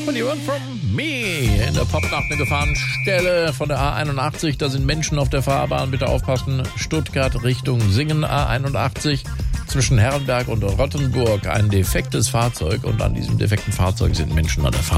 You Want From Me. In der Popnacht eine Gefahrenstelle von der A81. Da sind Menschen auf der Fahrbahn. Bitte aufpassen. Stuttgart Richtung Singen A81. Zwischen Herrenberg und Rottenburg ein defektes Fahrzeug. Und an diesem defekten Fahrzeug sind Menschen an der Fahrbahn.